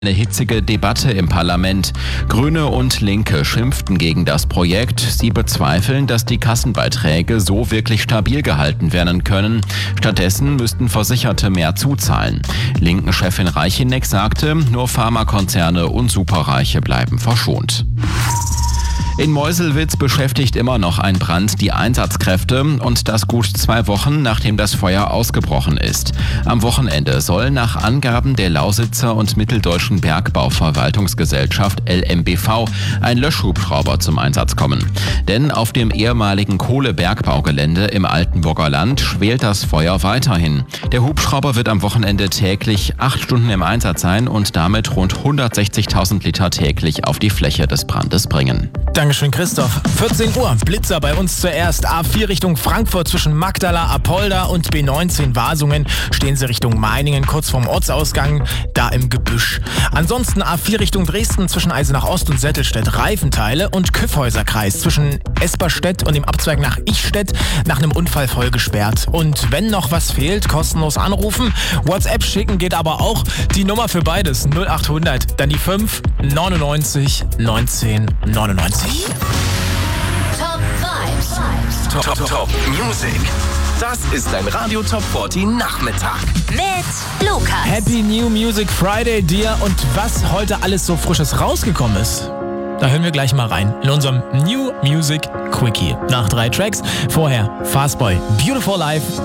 Eine hitzige Debatte im Parlament. Grüne und Linke schimpften gegen das Projekt. Sie bezweifeln, dass die Kassenbeiträge so wirklich stabil gehalten werden können. Stattdessen müssten Versicherte mehr zuzahlen. Linken-Chefin Reicheneck sagte, nur Pharmakonzerne und Superreiche bleiben verschont. In Meuselwitz beschäftigt immer noch ein Brand die Einsatzkräfte und das gut 2 Wochen, nachdem das Feuer ausgebrochen ist. Am Wochenende soll nach Angaben der Lausitzer und Mitteldeutschen Bergbauverwaltungsgesellschaft LMBV ein Löschhubschrauber zum Einsatz kommen. Denn auf dem ehemaligen Kohlebergbaugelände im Altenburger Land schwelt das Feuer weiterhin. Der Hubschrauber wird am Wochenende täglich 8 Stunden im Einsatz sein und damit rund 160.000 Liter täglich auf die Fläche des Brandes bringen. Dankeschön, Christoph. 14 Uhr, Blitzer bei uns zuerst. A4 Richtung Frankfurt zwischen Magdala, Apolda und B19 Wasungen. Stehen Sie Richtung Meiningen, kurz vorm Ortsausgang, da im Gebüsch. Ansonsten A4 Richtung Dresden zwischen Eisenach Ost und Settelstedt Reifenteile und Kyffhäuserkreis zwischen Esperstedt und dem Abzweig nach Ichstedt nach einem Unfall voll gesperrt. Und wenn noch was fehlt, kostenlos anrufen. WhatsApp schicken geht aber auch. Die Nummer für beides 0800, dann die 5 99 19 99. Top Vibes. Top Music. Das ist ein Radio Top 40 Nachmittag. Mit Lukas. Happy New Music Friday dir und was heute alles so Frisches rausgekommen ist. Da hören wir gleich mal rein in unserem New Music Quickie. Nach 3 Tracks. Vorher Fastboy, Beautiful Life.